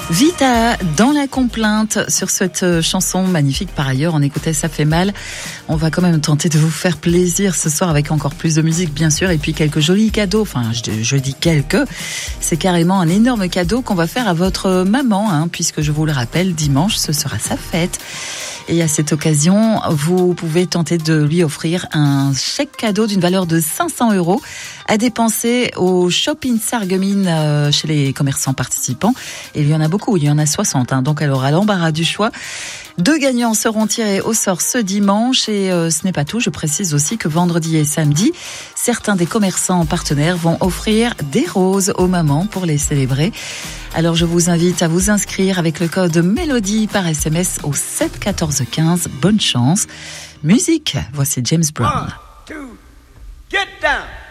Vita dans la complainte sur cette chanson magnifique par ailleurs. On écoutait Ça fait mal. On va quand même tenter de vous faire plaisir ce soir avec encore plus de musique bien sûr et puis quelques jolis cadeaux. Enfin je dis quelques. C'est carrément un énorme cadeau qu'on va faire à votre maman puisque je vous le rappelle dimanche ce sera sa fête. Et à cette occasion, vous pouvez tenter de lui offrir un chèque cadeau d'une valeur de 500 € à dépenser au Shopping Sarreguemines chez les commerçants participants. Et il y en a beaucoup, il y en a 60. Donc elle aura l'embarras du choix. 2 gagnants seront tirés au sort ce dimanche et ce n'est pas tout. Je précise aussi que vendredi et samedi, certains des commerçants partenaires vont offrir des roses aux mamans pour les célébrer. Alors je vous invite à vous inscrire avec le code Mélodie par SMS au 7 14 15. Bonne chance. Musique, voici James Brown. 1, 2, get down.